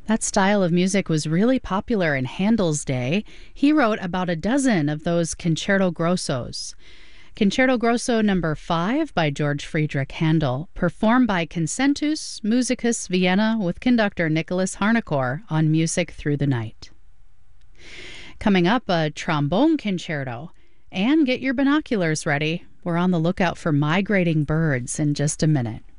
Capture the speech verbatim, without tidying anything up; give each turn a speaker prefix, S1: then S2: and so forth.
S1: That style of music was really popular in Handel's day. He wrote about a dozen of those concerto grossos. Concerto Grosso number five by George Friedrich Handel, performed by Concentus Musicus Vienna with conductor Nicholas Harnoncourt on Music Through the Night. Coming up, a trombone concerto. And get your binoculars ready. We're on the lookout for migrating birds in just a minute.